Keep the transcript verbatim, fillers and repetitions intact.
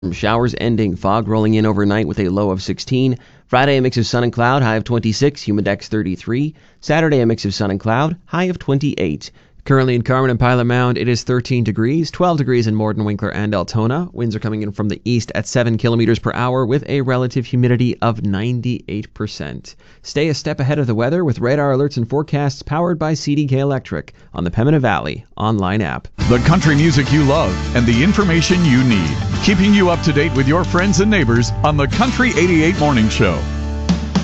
Showers ending, fog rolling in overnight with a low of sixteen. Friday, a mix of sun and cloud, high of twenty-six, humidex thirty-three. Saturday, a mix of sun and cloud, high of twenty-eight. Currently in Carmen and Pilot Mound, it is thirteen degrees, twelve degrees in Morden, Winkler, and Altona. Winds are coming in from the east at seven kilometers per hour with a relative humidity of ninety-eight percent. Stay a step ahead of the weather with radar alerts and forecasts powered by C D K Electric on the Pembina Valley online app. The country music you love and the information you need. Keeping you up to date with your friends and neighbors on the Country eighty-eight Morning Show.